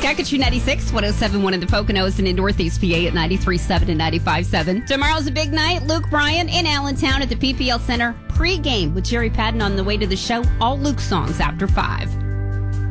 Back at you 96, 107.1 in the Poconos and in Northeast PA at 93.7 and 95.7. Tomorrow's a big night. Luke Bryan in Allentown at the PPL Center. Pre-game with Jerry Patton on the way to the show. All Luke songs after 5.